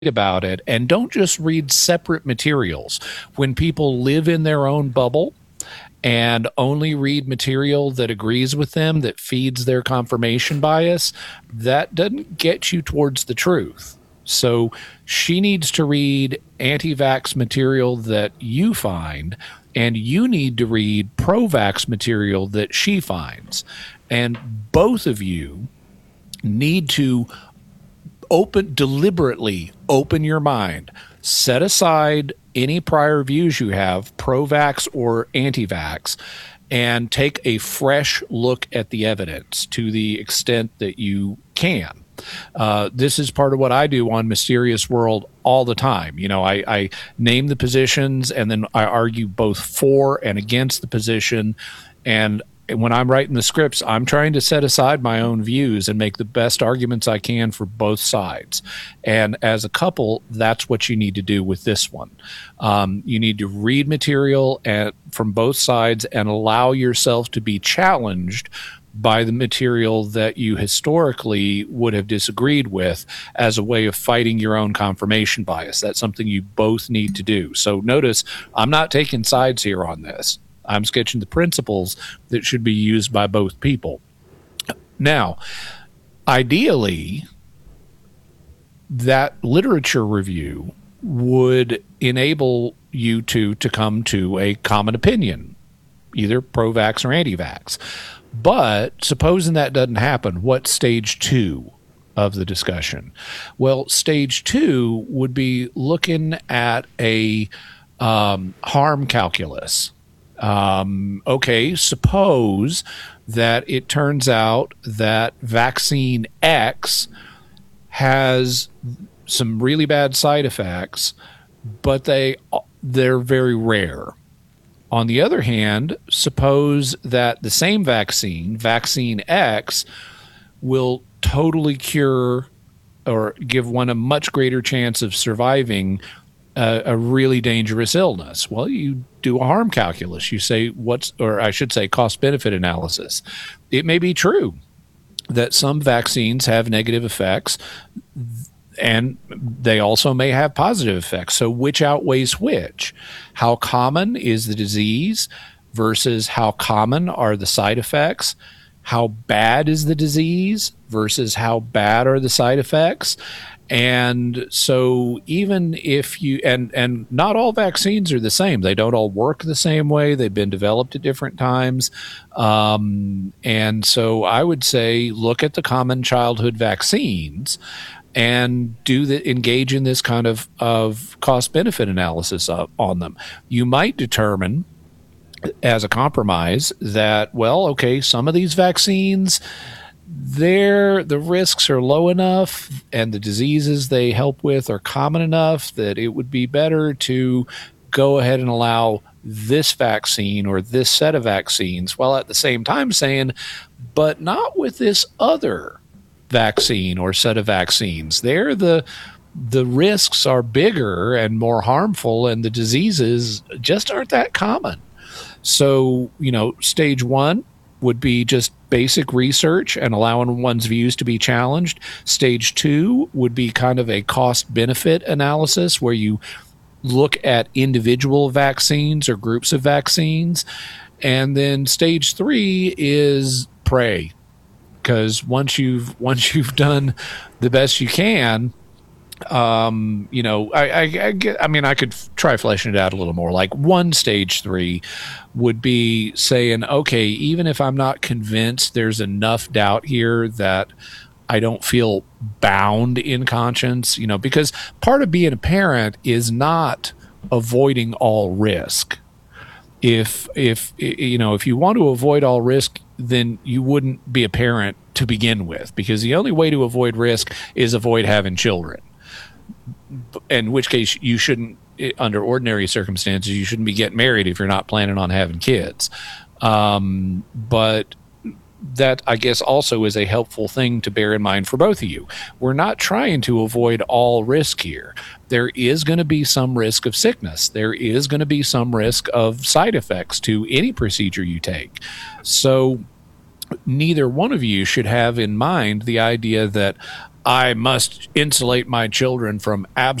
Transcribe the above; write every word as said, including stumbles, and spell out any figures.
about it, and don't just read separate materials. When people live in their own bubble and only read material that agrees with them, that feeds their confirmation bias, that doesn't get you towards the truth. So she needs to read anti-vax material that you find, and you need to read pro-vax material that she finds. And both of you need to open deliberately open your mind, set aside any prior views you have, pro-vax or anti-vax, and take a fresh look at the evidence to the extent that you can. Uh, this is part of what I do on Mysterious World all the time. You know, I, I name the positions, and then I argue both for and against the position. And when I'm writing the scripts, I'm trying to set aside my own views and make the best arguments I can for both sides. And as a couple, that's what you need to do with this one. Um, you need to read material and, from both sides, and allow yourself to be challenged by the material that you historically would have disagreed with as a way of fighting your own confirmation bias. That's something you both need to do. So notice, I'm not taking sides here on this. I'm sketching the principles that should be used by both people. Now, ideally, that literature review would enable you two to come to a common opinion, either pro-vax or anti-vax. But supposing that doesn't happen, what's stage two of the discussion? Well, stage two would be looking at a um, harm calculus. Um, okay, suppose that it turns out that vaccine X has some really bad side effects, but they they're very rare. On the other hand, suppose that the same vaccine, vaccine X, will totally cure or give one a much greater chance of surviving a, a really dangerous illness. Well, you do a harm calculus. You say what's, or I should say cost-benefit analysis. It may be true that some vaccines have negative effects, and they also may have positive effects. So which outweighs which? How common is the disease versus how common are the side effects? How bad is the disease versus how bad are the side effects? And so even if you, and, and not all vaccines are the same. They don't all work the same way. They've been developed at different times. Um, and so I would say look at the common childhood vaccines and do the engage in this kind of, of cost-benefit analysis of, on them. You might determine as a compromise that, well, okay, some of these vaccines, they're, the risks are low enough and the diseases they help with are common enough that it would be better to go ahead and allow this vaccine or this set of vaccines, while at the same time saying, but not with this other vaccine or set of vaccines. There, the the risks are bigger and more harmful, and the diseases just aren't that common. So, you know, stage one would be just basic research and allowing one's views to be challenged. Stage two would be kind of a cost-benefit analysis where you look at individual vaccines or groups of vaccines. And then stage three is pray. Because once you've once you've done the best you can, um, you know, I, I, I get. I mean, I could f- try fleshing it out a little more. Like one stage three would be saying, okay, even if I'm not convinced, there's enough doubt here that I don't feel bound in conscience. You know, because part of being a parent is not avoiding all risk. If if you know if you want to avoid all risk, then you wouldn't be a parent to begin with, because the only way to avoid risk is avoid having children. In which case, you shouldn't, under ordinary circumstances, you shouldn't be getting married if you're not planning on having kids. Um, but that, I guess, also is a helpful thing to bear in mind for both of you. We're not trying to avoid all risk here. There is going to be some risk of sickness. There is going to be some risk of side effects to any procedure you take. So neither one of you should have in mind the idea that I must insulate my children from